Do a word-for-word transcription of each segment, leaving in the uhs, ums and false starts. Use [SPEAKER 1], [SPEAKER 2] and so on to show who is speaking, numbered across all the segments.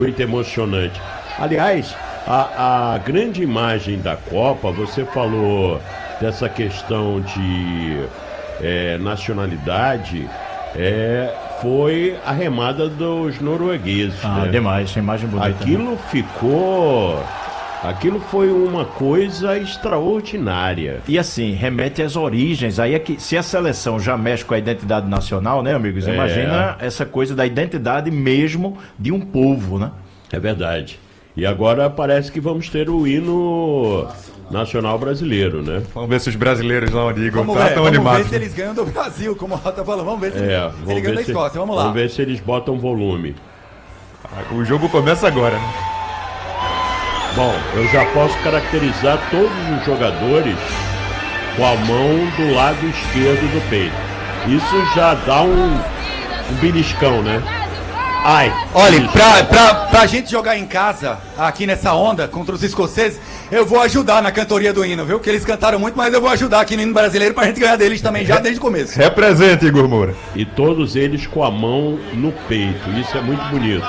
[SPEAKER 1] muito emocionante. Aliás, a, a grande imagem da Copa, você falou dessa questão de é, nacionalidade, é, foi a remada dos noruegueses.
[SPEAKER 2] Ah,
[SPEAKER 1] né?
[SPEAKER 2] demais, imagem bonita.
[SPEAKER 1] Aquilo
[SPEAKER 2] né?
[SPEAKER 1] ficou... Aquilo foi uma coisa extraordinária.
[SPEAKER 2] E assim, remete às origens. Aí é que, se a seleção já mexe com a identidade nacional, né, amigos?
[SPEAKER 1] É.
[SPEAKER 2] Imagina essa coisa da identidade mesmo de um povo, né?
[SPEAKER 1] É verdade. E agora parece que vamos ter o hino nacional brasileiro, né?
[SPEAKER 3] Vamos ver se os brasileiros lá, Igor,
[SPEAKER 4] Vamos
[SPEAKER 3] tá
[SPEAKER 4] ver,
[SPEAKER 3] tão
[SPEAKER 4] vamos
[SPEAKER 3] animados.
[SPEAKER 4] ver se eles ganham do Brasil, como o Rota falou. Vamos ver se,
[SPEAKER 1] É,
[SPEAKER 4] ele, se
[SPEAKER 1] vamos
[SPEAKER 4] ele ganha da
[SPEAKER 1] ver se,
[SPEAKER 4] Escócia. Vamos lá.
[SPEAKER 1] vamos ver se eles botam volume.
[SPEAKER 3] O jogo começa agora, né?
[SPEAKER 1] Bom, eu já posso caracterizar todos os jogadores com a mão do lado esquerdo do peito. Isso já dá um, um beliscão, né? Ai!
[SPEAKER 4] Olha,
[SPEAKER 1] beliscão.
[SPEAKER 4] pra, pra, pra gente jogar em casa, aqui nessa onda, contra os escoceses, eu vou ajudar na cantoria do hino, viu? Que eles cantaram muito, mas eu vou ajudar aqui no hino brasileiro pra gente ganhar deles também, já desde o começo.
[SPEAKER 3] Represente, Igor Moura.
[SPEAKER 1] E todos eles com a mão no peito. Isso é muito bonito.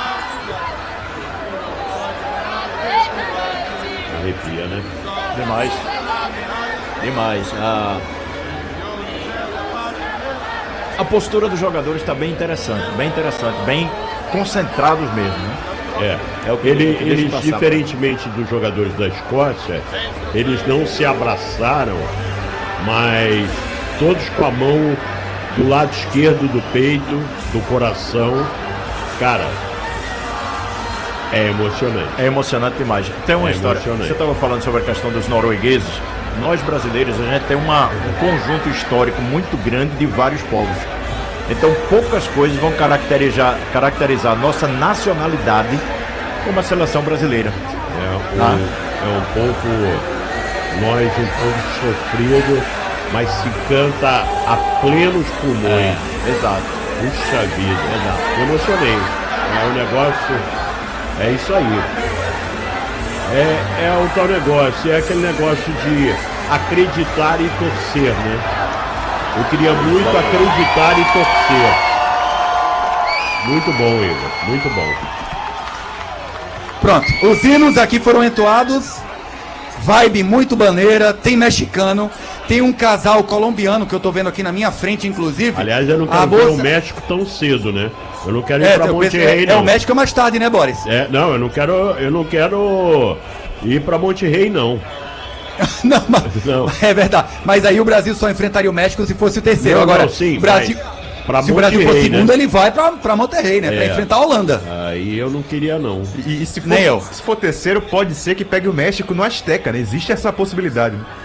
[SPEAKER 1] Arrepia, né?
[SPEAKER 2] Demais. Demais. A, a postura dos jogadores está bem interessante, bem interessante, bem concentrados mesmo, né?
[SPEAKER 1] É,
[SPEAKER 2] É o que
[SPEAKER 1] Ele,
[SPEAKER 2] eu queria
[SPEAKER 1] eles,
[SPEAKER 2] passar
[SPEAKER 1] diferentemente dos jogadores da Escócia, eles não se abraçaram, mas todos com a mão do lado esquerdo do peito, do coração. Cara, é emocionante.
[SPEAKER 2] É emocionante demais. Tem uma
[SPEAKER 1] É
[SPEAKER 2] história.
[SPEAKER 1] emocionante.
[SPEAKER 2] Você estava falando sobre a questão dos noruegueses. Nós brasileiros, a gente tem uma, um conjunto histórico muito grande de vários povos. Então, poucas coisas vão caracterizar, caracterizar a nossa nacionalidade como a seleção brasileira.
[SPEAKER 1] É um,
[SPEAKER 2] Ah.
[SPEAKER 1] é um povo, nós um povo sofrido, mas se canta a plenos pulmões.
[SPEAKER 2] Exato.
[SPEAKER 1] Puxa vida, exato. Eu emocionei. É um negócio, é isso aí. É, é o tal negócio, é aquele negócio de acreditar e torcer, né? Eu queria muito acreditar e torcer. Muito bom, Igor, muito bom.
[SPEAKER 4] Pronto, os hinos aqui foram entoados. Vibe muito maneira, tem mexicano, tem um casal colombiano que eu tô vendo aqui na minha frente, inclusive.
[SPEAKER 1] Aliás, eu não
[SPEAKER 4] A
[SPEAKER 1] quero ver
[SPEAKER 4] moça-
[SPEAKER 1] o México tão cedo, né? Eu não quero ir
[SPEAKER 4] É,
[SPEAKER 1] pra
[SPEAKER 4] eu penso-
[SPEAKER 1] Monterrey,
[SPEAKER 4] é, é
[SPEAKER 1] não.
[SPEAKER 4] o México é mais tarde, né, Boris?
[SPEAKER 1] É, não, eu não quero, eu não quero ir pra Monterrey, não.
[SPEAKER 4] Não, mas,
[SPEAKER 1] Não.
[SPEAKER 4] é verdade. Mas aí o Brasil só enfrentaria o México se fosse o terceiro.
[SPEAKER 1] Não,
[SPEAKER 4] Agora,
[SPEAKER 1] não, sim,
[SPEAKER 4] o Brasil,
[SPEAKER 1] mas pra
[SPEAKER 4] se o Brasil for
[SPEAKER 1] Monterrey,
[SPEAKER 4] segundo,
[SPEAKER 1] né?
[SPEAKER 4] ele vai pra, pra Monterrey, né? Pra
[SPEAKER 1] É.
[SPEAKER 4] enfrentar a Holanda.
[SPEAKER 1] Aí eu não queria, não.
[SPEAKER 3] E, e se, for,
[SPEAKER 4] Nem eu.
[SPEAKER 3] se for terceiro, pode ser que pegue o México no Azteca, né? Existe essa possibilidade. Né?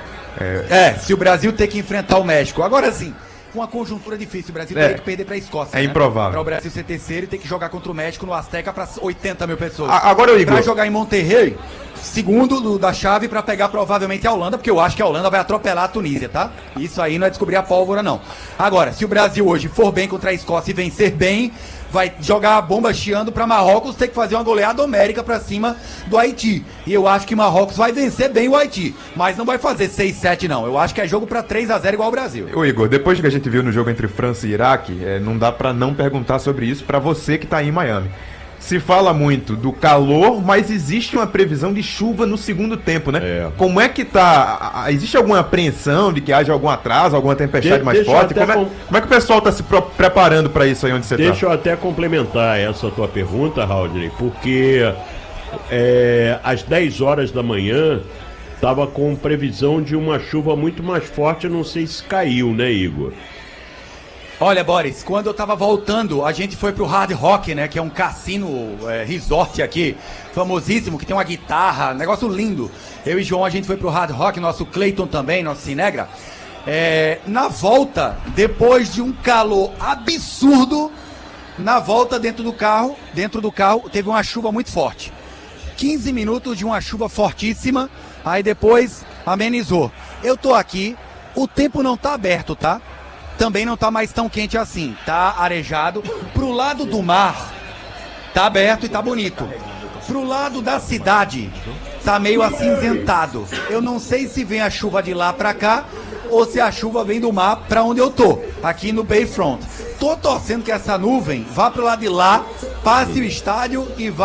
[SPEAKER 4] É, se o Brasil ter que enfrentar o México. Agora sim, uma conjuntura difícil. O Brasil
[SPEAKER 3] É.
[SPEAKER 4] teria que perder pra Escócia.
[SPEAKER 3] É improvável.
[SPEAKER 4] Pra o Brasil ser terceiro e ter que jogar contra o México no Azteca pra oitenta mil pessoas.
[SPEAKER 3] A- agora, Igor.
[SPEAKER 4] Pra jogar em Monterrey, segundo do- da chave pra pegar provavelmente a Holanda, porque eu acho que a Holanda vai atropelar a Tunísia, tá? Isso aí não é descobrir a pólvora, não. Agora, se o Brasil hoje for bem contra a Escócia e vencer bem, vai jogar a bomba chiando pra Marrocos ter que fazer uma goleada homérica pra cima do Haiti. E eu acho que Marrocos vai vencer bem o Haiti, mas não vai fazer seis sete não. Eu acho que é jogo pra três a zero igual o Brasil.
[SPEAKER 3] Ô Igor, depois que a gente viu no jogo entre França e Iraque, é, não dá pra não perguntar sobre isso pra você que tá aí em Miami. Se fala muito do calor, mas existe uma previsão de chuva no segundo tempo, né?
[SPEAKER 1] É.
[SPEAKER 3] Como é que tá? a- a- Existe alguma apreensão de que haja algum atraso, alguma tempestade
[SPEAKER 1] De-
[SPEAKER 3] mais
[SPEAKER 1] deixa eu
[SPEAKER 3] forte?
[SPEAKER 1] até
[SPEAKER 3] Como é,
[SPEAKER 1] com-
[SPEAKER 3] como é que o pessoal tá se pro- preparando pra isso aí onde você
[SPEAKER 1] Deixa
[SPEAKER 3] tá?
[SPEAKER 1] eu até complementar essa tua pergunta, Raudney, porque é, às dez horas da manhã estava com previsão de uma chuva muito mais forte, eu não sei se caiu, né, Igor?
[SPEAKER 4] Olha, Boris, quando eu tava voltando, a gente foi pro Hard Rock, né? Que é um cassino é, resort aqui, famosíssimo, que tem uma guitarra, negócio lindo. Eu e João, a gente foi pro Hard Rock, nosso Clayton também, nosso Cinegra. É, na volta, depois de um calor absurdo, na volta dentro do carro, dentro do carro, teve uma chuva muito forte. quinze minutos de uma chuva fortíssima, aí depois amenizou. Eu tô aqui, o tempo não tá aberto, tá? Também não tá mais tão quente assim, tá arejado. Pro lado do mar, tá aberto e tá bonito. Pro lado da cidade, tá meio acinzentado. Eu não sei se vem a chuva de lá pra cá ou se a chuva vem do mar pra onde eu tô, aqui no Bayfront. tô torcendo que essa nuvem vá pro lado de lá, passe o estádio e vá